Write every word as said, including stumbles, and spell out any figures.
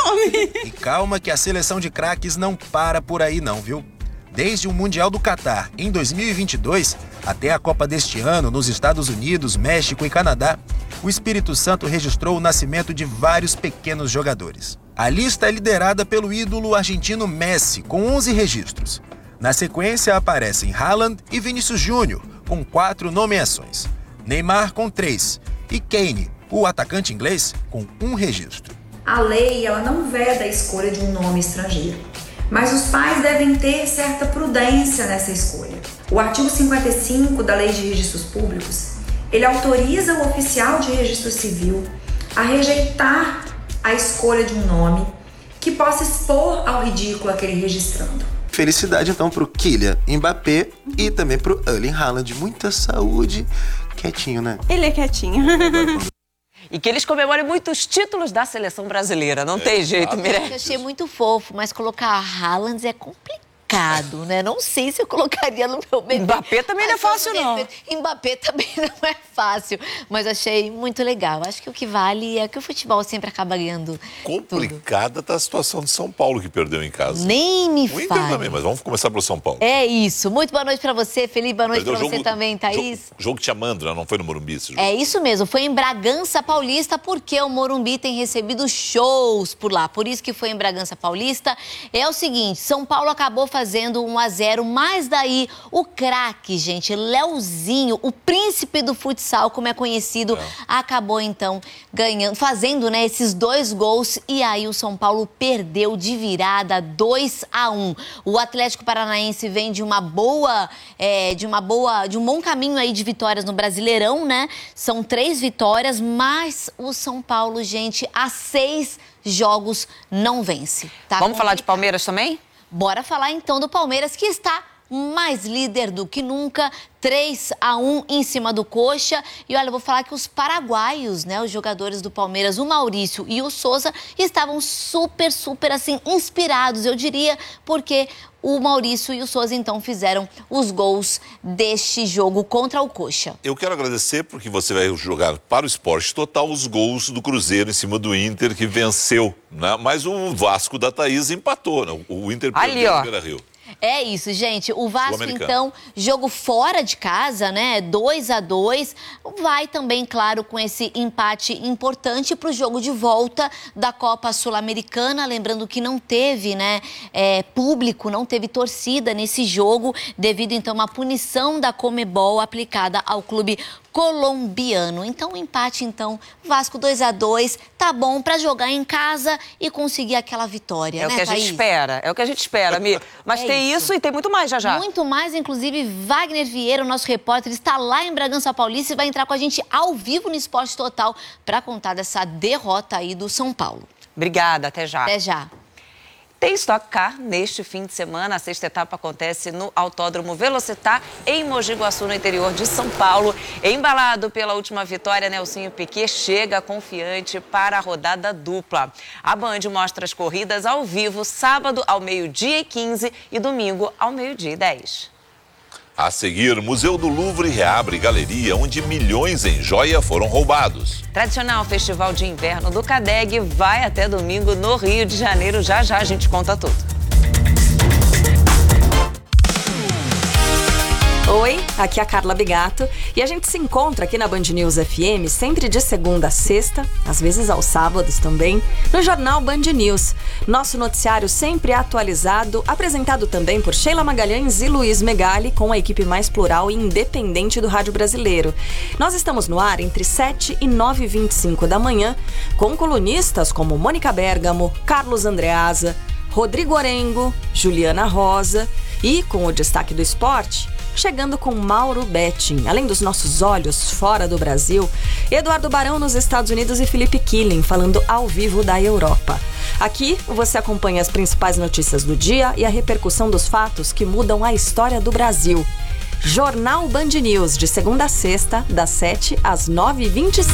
enorme. E calma que a seleção de craques não para por aí não, viu? Desde o Mundial do Catar, em dois mil e vinte e dois, até a Copa deste ano, nos Estados Unidos, México e Canadá, o Espírito Santo registrou o nascimento de vários pequenos jogadores. A lista é liderada pelo ídolo argentino Messi, com onze registros. Na sequência aparecem Haaland e Vinícius Júnior, com quatro nomeações. Neymar com três e Kane, o atacante inglês, com um registro. A lei ela não veda a escolha de um nome estrangeiro, mas os pais devem ter certa prudência nessa escolha. O artigo cinquenta e cinco da Lei de Registros Públicos, ele autoriza o oficial de registro civil a rejeitar a escolha de um nome que possa expor ao ridículo aquele registrando. Felicidade então pro Kylian Mbappé e também pro Erling Haaland. Muita saúde. Quietinho, né? Ele é quietinho. E que eles comemorem muitos títulos da seleção brasileira. Não é, tem jeito, merece. Eu achei muito fofo, mas colocar Haaland é complicado, né? Não sei se eu colocaria no meu bebê. Mbappé também não é fácil, não. Mbappé também não é fácil, mas achei muito legal. Acho que o que vale é que o futebol sempre acaba ganhando. Complicada tudo. Tá a situação de São Paulo, que perdeu em casa. Nem me fale. O fale. Inter também, mas vamos começar pelo São Paulo. É isso. Muito boa noite pra você, Felipe. Boa noite Perdeu pra jogo, você também, Thaís. Jogo, jogo te amando, né? Não foi no Morumbi esse jogo. É isso mesmo. Foi em Bragança Paulista, porque o Morumbi tem recebido shows por lá. Por isso que foi em Bragança Paulista. É o seguinte, São Paulo acabou fazendo um a zero, mas daí o craque, gente, Leozinho, o príncipe do futsal, como é conhecido, é. acabou então ganhando, fazendo, né, esses dois gols, e aí o São Paulo perdeu de virada dois a um. O Atlético Paranaense vem de uma boa, é, de uma boa, de um bom caminho aí de vitórias no Brasileirão, né? São três vitórias, mas o São Paulo, gente, há seis jogos não vence. Tá Vamos complicado. falar de Palmeiras também? Bora falar então do Palmeiras, que está mais líder do que nunca, três a um em cima do Coxa. E olha, eu vou falar que os paraguaios, né, os jogadores do Palmeiras, o Maurício e o Souza, estavam super, super, assim, inspirados, eu diria, porque o Maurício e o Souza, então, fizeram os gols deste jogo contra o Coxa. Eu quero agradecer porque você vai jogar para o Esporte Total os gols do Cruzeiro em cima do Inter, que venceu, né? Mas o Vasco da Thaís empatou, né? O Inter Ali, perdeu ó. no Beira-Rio. É isso, gente. O Vasco, então, jogo fora de casa, né? dois a dois. Vai também, claro, com esse empate importante para o jogo de volta da Copa Sul-Americana. Lembrando que não teve, né, é, público, não teve torcida nesse jogo, devido, então, a uma punição da Conmebol aplicada ao clube colombiano. Então, o empate, então, Vasco dois a dois, tá bom para jogar em casa e conseguir aquela vitória, é né, o que a Thaís? gente espera, é o que a gente espera, Mi. Mas é tem isso. isso e tem muito mais já já. Muito mais, inclusive, Wagner Vieira, o nosso repórter, está lá em Bragança Paulista e vai entrar com a gente ao vivo no Esporte Total para contar dessa derrota aí do São Paulo. Obrigada, até já. Até já. Tem Stock Car neste fim de semana. A sexta etapa acontece no Autódromo Velocitar, em Mogi Guaçu, no interior de São Paulo. Embalado pela última vitória, Nelsinho Piquet chega confiante para a rodada dupla. A Band mostra as corridas ao vivo, sábado ao meio-dia e quinze e domingo ao meio-dia e dez. A seguir, Museu do Louvre reabre galeria onde milhões em joia foram roubados. Tradicional Festival de Inverno do Cadeg vai até domingo no Rio de Janeiro. Já já a gente conta tudo. Oi, aqui é a Carla Bigato e a gente se encontra aqui na Band News F M sempre de segunda a sexta, às vezes aos sábados também, no Jornal Band News. Nosso noticiário sempre atualizado, apresentado também por Sheila Magalhães e Luiz Megali, com a equipe mais plural e independente do rádio brasileiro. Nós estamos no ar entre sete e nove e vinte e cinco da manhã, com colunistas como Mônica Bergamo, Carlos Andreasa, Rodrigo Orengo, Juliana Rosa e, com o destaque do esporte, chegando com Mauro Betting, além dos nossos olhos fora do Brasil, Eduardo Barão nos Estados Unidos e Felipe Killing falando ao vivo da Europa. Aqui você acompanha as principais notícias do dia e a repercussão dos fatos que mudam a história do Brasil. Jornal Band News, de segunda a sexta, das sete às nove e vinte e cinco.